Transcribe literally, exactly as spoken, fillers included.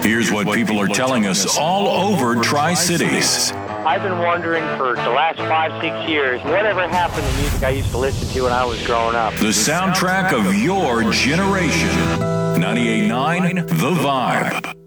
Here's what people are telling us all over Tri-Cities. I've been wondering for the last five, six years, whatever happened to music I used to listen to when I was growing up. The soundtrack of your generation. ninety-eight point nine The Vibe.